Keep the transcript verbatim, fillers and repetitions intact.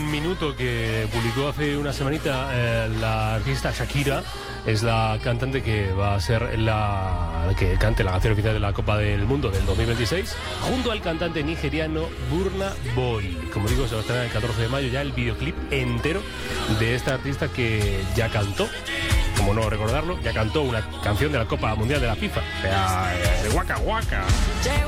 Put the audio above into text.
un minuto que publicó hace una semanita eh, la artista Shakira. Es la cantante que va a ser la que cante la canción oficial de la Copa del Mundo del dos mil veintiséis, junto al cantante nigeriano Burna Boy. Como digo, se va a estrenar el catorce de mayo ya el videoclip entero de esta artista que ya cantó, como no recordarlo, ya cantó una canción de la Copa Mundial de la FIFA, o sea, de Waka Waka.